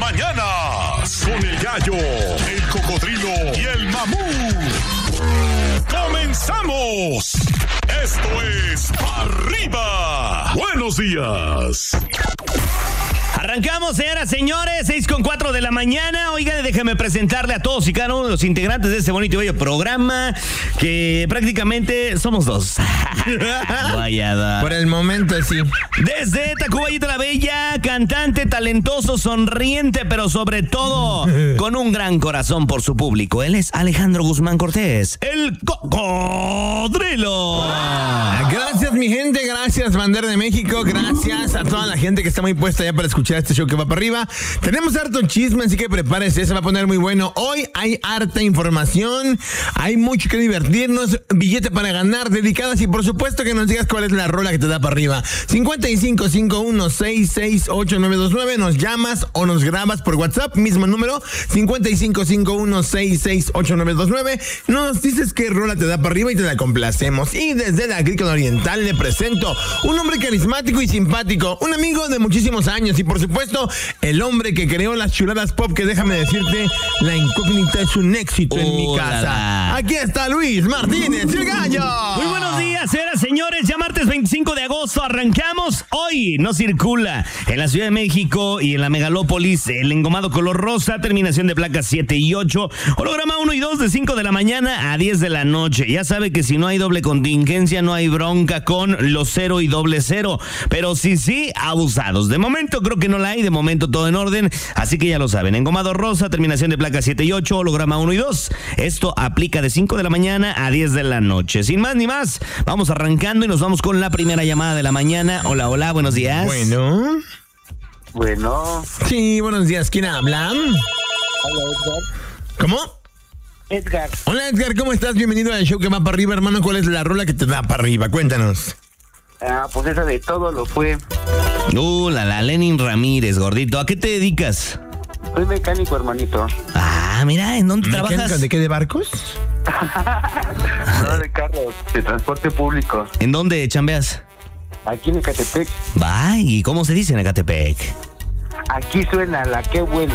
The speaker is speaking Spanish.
mañanas con el gallo, el cocodrilo y el mamú. ¡Comenzamos! Esto es Arriba. Buenos días. Arrancamos, señoras, señores, 6:04 de la mañana. Oigan, déjenme presentarle a todos y cada uno de los integrantes de este bonito y bello programa, que prácticamente somos dos. Guayada. Por el momento, sí. Desde Tacubaya la Bella, cantante, talentoso, sonriente, pero sobre todo con un gran corazón por su público. Él es Alejandro Guzmán Cortés, el cocodrilo. Gracias, mi gente, gracias, bandera de México, gracias a toda la gente que está muy puesta ya para escuchar este show que va para arriba. Tenemos harto chisme, así que prepárese, se va a poner muy bueno. Hoy hay harta información, hay mucho que divertirnos, billete para ganar, dedicadas y por supuesto que nos digas cuál es la rola que te da para arriba. 5551668929, nos llamas o nos grabas por WhatsApp, mismo número, 5551668929, nos dices qué rola te da para arriba y te la complacemos. Y desde la Agrícola Oriental le presento un hombre carismático y simpático, un amigo de muchísimos años y por supuesto el hombre que creó las chuladas pop, que déjame decirte, la incógnita es un éxito en mi casa. Aquí está Luis Martínez, el gallo. Muy buenos días, señores, ya martes 25 de agosto arrancamos. Hoy no circula en la Ciudad de México y en la megalópolis el engomado color rosa, terminación de placas 7 y 8, holograma 1 y 2 de 5 de la mañana a 10 de la noche. Ya sabe que si no hay doble contingencia no hay bronca con los 0 y doble 0, pero sí, abusados. De momento creo que no la hay, de momento todo en orden, así que ya lo saben, engomado rosa, terminación de placas 7 y 8, holograma 1 y 2. Esto aplica de 5 de la mañana a 10 de la noche. Sin más ni más, vamos arrancando y nos vamos con la primera llamada de la mañana. Hola, buenos días. Bueno. Sí, buenos días. ¿Quién habla? Hola, Edgar. ¿Cómo? Edgar. Hola, Edgar, ¿cómo estás? Bienvenido al show que va para arriba, hermano. ¿Cuál es la rola que te da para arriba? Cuéntanos. Pues esa de Todo lo fue. La Lenin Ramírez, gordito. ¿A qué te dedicas? Soy mecánico, hermanito. Mira, ¿en dónde trabajas? ¿De qué, de barcos? No, de carros, de transporte público. ¿En dónde chambeas? Aquí en Ecatepec. ¿Y cómo se dice en Ecatepec? Aquí suena la que buena.